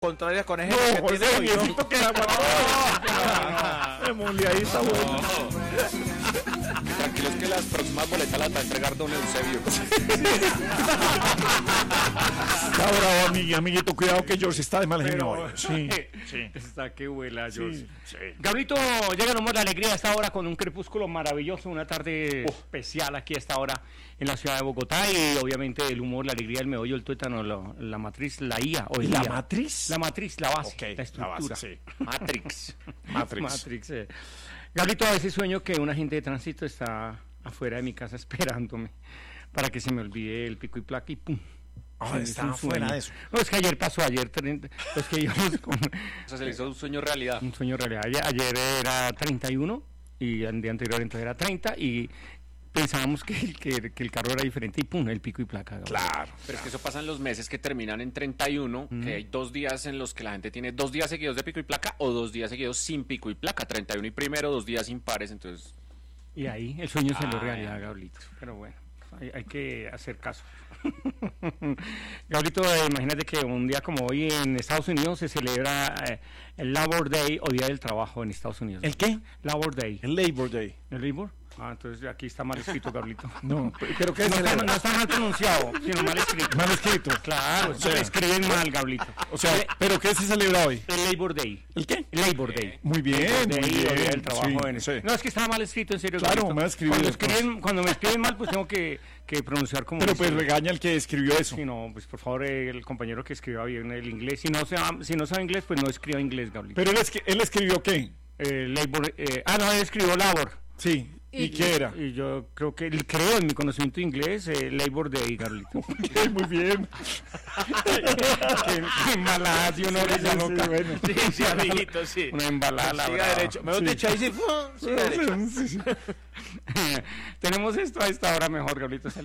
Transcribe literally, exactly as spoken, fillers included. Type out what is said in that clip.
contraria con ese No, que José, tiene hoy, ¿no? viejito que aguantó. Emoliadita, bueno. Tranquilos que las próximas boletas las va a entregar don Eusebio. Está bravo, amigui, amiguito, cuidado que George está de mal genio hoy. Sí, sí. Está que vuela, George. Sí, sí. Gabrielito, llega nomás la alegría a esta hora con un crepúsculo maravilloso, una tarde oh. especial aquí a esta hora en la ciudad de Bogotá y obviamente el humor, la alegría, el meollo, el tuétano, la, la matriz, la I A. O ¿La I A. matriz? La matriz, la base, okay, la estructura. La base, sí. Matrix. Matrix. Matrix eh. Gabrielito, a veces sueño que un agente de tránsito está afuera de mi casa esperándome para que se me olvide el pico y placa y pum. Oh, sí, está fuera de eso. No, es que ayer pasó, ayer, es que íbamos con... O sea, se le hizo un sueño realidad. Un sueño realidad. Ayer, ayer era treinta y uno y el día anterior entonces era treinta y pensábamos que, que, que el carro era diferente y pum, el pico y placa. Gabriel. Claro. Pero es que eso pasa en los meses que terminan en treinta y uno, mm. que hay dos días en los que la gente tiene dos días seguidos de pico y placa o dos días seguidos sin pico y placa, treinta y uno y primero, dos días impares, entonces... Y ahí el sueño se lo realidad, Gabrielito. Pero bueno, hay, hay que hacer caso. Gabrielito, eh, imagínate que un día como hoy en Estados Unidos se celebra eh, el Labor Day o Día del Trabajo en Estados Unidos. ¿El qué? Labor Day. El Labor Day. ¿El Labor? Ah, entonces aquí está mal escrito, Gabrielito. No, pero ¿qué es? No está, no está mal pronunciado, sino mal escrito. Mal escrito. Claro, o sea, escriben mal, Gabrielito. O sea, ¿pero qué se celebra hoy? El Labor Day. ¿El qué? Labor Day. Muy bien, Day, muy bien. Día del trabajo Sí, en sí. No, es que estaba mal escrito, en serio. Claro, Gabrielito. mal escribido. Cuando, escriben, cuando me escriben mal, pues tengo que, que pronunciar como... Pero dice. pues regaña al que escribió eso. Sí, no, pues por favor, el compañero que escribió bien el inglés. Si no, sabe, si no sabe inglés, pues no escriba inglés, Gabrielito. Pero él, es que, él escribió ¿qué? Eh, labor, eh, ah, no, él escribió Labor. Sí. ¿Y, ¿Y qué era? Y yo creo que, creo en mi conocimiento de inglés, eh, Labor Day, Gabrielito. Okay, muy bien. qué, qué embalada, si uno le sí, llama. Sí, bueno. Sí, sí, amiguito, sí. Una embalada, la Siga brava. derecho. Mejor dicho, ahí sí. Siga derecho. Tenemos esto a esta hora mejor, Gabrielito.